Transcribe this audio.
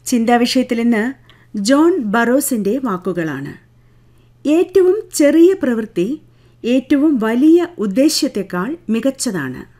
ചിന്താവിഷയത്തിൽ ഇന്ന് ജോൺ ബറോസിൻ്റെ വാക്കുകളാണ്. ഏറ്റവും ചെറിയ പ്രവൃത്തി ഏറ്റവും വലിയ ഉദ്ദേശ്യത്തെക്കാൾ മികച്ചതാണ്.